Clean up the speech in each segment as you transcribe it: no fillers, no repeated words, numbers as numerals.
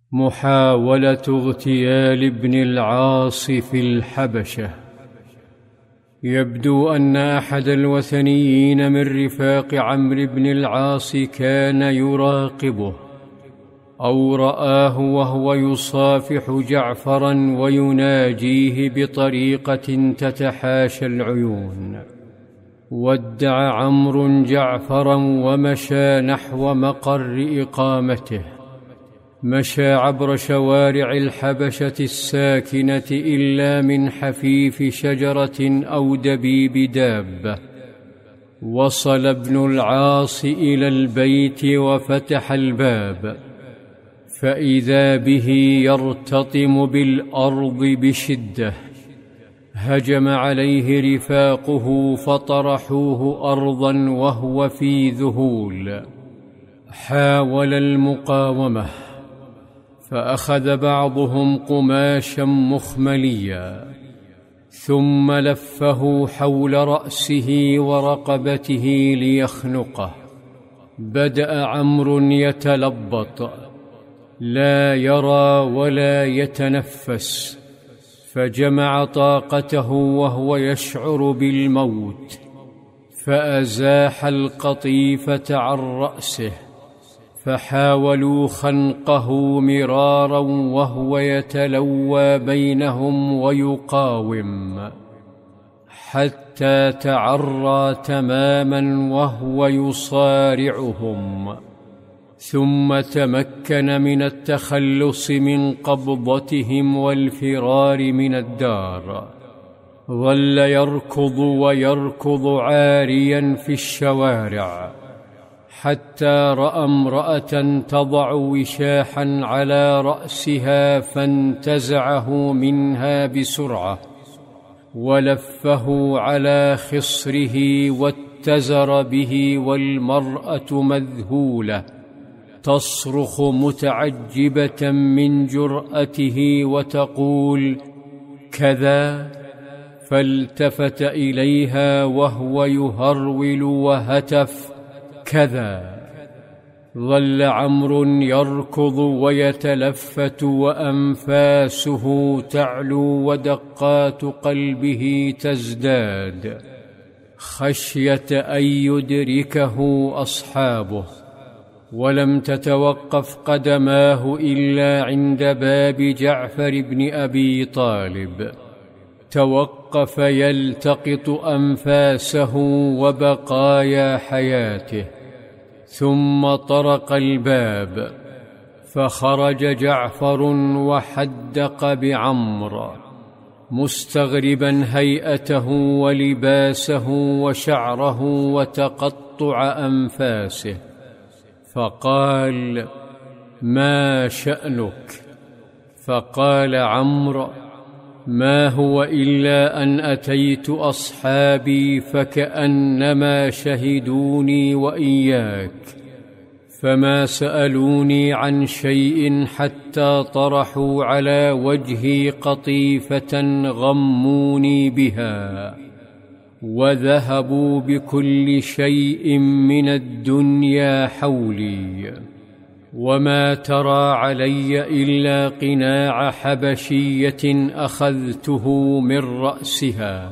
محاولة اغتيال ابن العاص في الحبشة. يبدو أن أحد الوثنيين من رفاق عمرو بن العاص كان يراقبه، أو رآه وهو يصافح جعفرا ويناجيه بطريقة تتحاشى العيون. ودع عمرو جعفرا ومشى نحو مقر إقامته. مشى عبر شوارع الحبشة الساكنة إلا من حفيف شجرة أو دبيب دابة. وصل ابن العاص إلى البيت وفتح الباب، فإذا به يرتطم بالأرض بشدة. هجم عليه رفاقه فطرحوه أرضا وهو في ذهول. حاول المقاومة، فأخذ بعضهم قماشا مخمليا ثم لفه حول رأسه ورقبته ليخنقه. بدأ عمرو يتلبط، لا يرى ولا يتنفس، فجمع طاقته وهو يشعر بالموت، فأزاح القطيفة عن رأسه. فحاولوا خنقه مرارا وهو يتلوى بينهم ويقاوم، حتى تعرى تماما وهو يصارعهم، ثم تمكن من التخلص من قبضتهم والفرار من الدار. ظل يركض ويركض عاريا في الشوارع، حتى رأى امرأة تضع وشاحا على رأسها فانتزعه منها بسرعة ولفه على خصره واتزر به، والمرأة مذهولة تصرخ متعجبة من جرأته وتقول: كذا؟ فالتفت إليها وهو يهرول وهتف: كذا. ظل عمرو يركض ويتلفت وأنفاسه تعلو ودقات قلبه تزداد، خشية أن يدركه أصحابه. ولم تتوقف قدماه إلا عند باب جعفر بن أبي طالب. توقف يلتقط أنفاسه وبقايا حياته، ثم طرق الباب، فخرج جعفر وحدق بعمرو، مستغربا هيئته ولباسه وشعره وتقطع أنفاسه، فقال: ما شأنك؟ فقال عمرو: ما هو إلا أن أتيت أصحابي فكأنما شهدوني وإياك، فما سألوني عن شيء حتى طرحوا على وجهي قطيفة غموني بها، وذهبوا بكل شيء من الدنيا حولي، وما ترى علي إلا قناع حبشية أخذته من رأسها.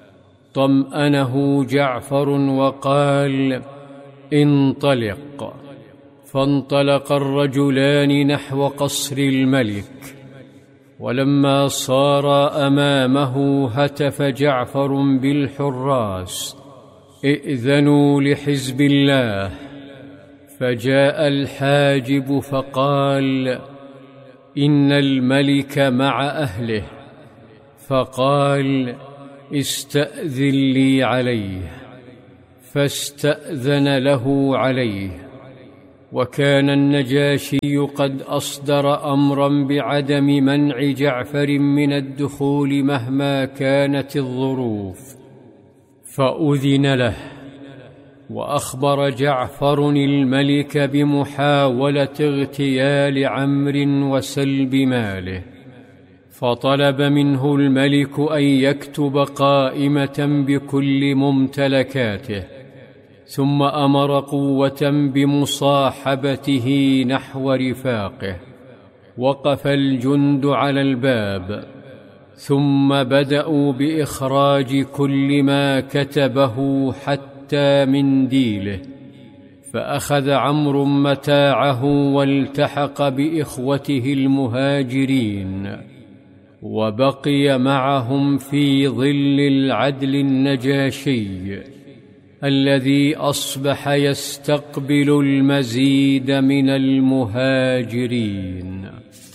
طمأنه جعفر وقال: انطلق. فانطلق الرجلان نحو قصر الملك، ولما صار أمامه هتف جعفر بالحراس: ائذنوا لحزب الله. فجاء الحاجب فقال: إن الملك مع أهله. فقال: استأذن لي عليه. فاستأذن له عليه. وكان النجاشي قد أصدر أمرا بعدم منع جعفر من الدخول مهما كانت الظروف، فأذن له. وأخبر جعفر الملك بمحاولة اغتيال عمرو وسلب ماله، فطلب منه الملك أن يكتب قائمة بكل ممتلكاته، ثم أمر قوة بمصاحبته نحو رفاقه. وقف الجند على الباب، ثم بدأوا بإخراج كل ما كتبه حتى منديله، فأخذ عمرو متاعه والتحق بإخوته المهاجرين، وبقي معهم في ظل العدل النجاشي الذي أصبح يستقبل المزيد من المهاجرين.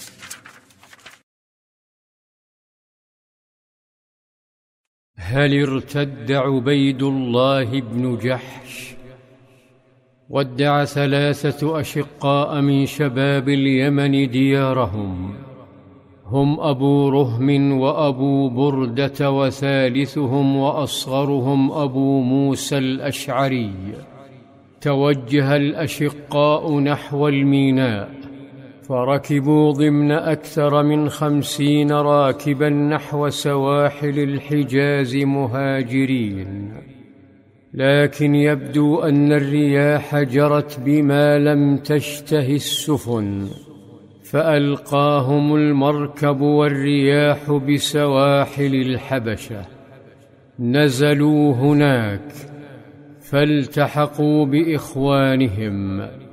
هل ارتد عبيد الله بن جحش؟ ودع 3 أشقاء من شباب اليمن ديارهم، هم أبو رهم وأبو بردة، وثالثهم وأصغرهم أبو موسى الأشعري. توجه الأشقاء نحو الميناء، فركبوا ضمن أكثر من 50 راكبا نحو سواحل الحجاز مهاجرين، لكن يبدو أن الرياح جرت بما لم تشته السفن، فألقاهم المركب والرياح بسواحل الحبشة. نزلوا هناك فالتحقوا بإخوانهم،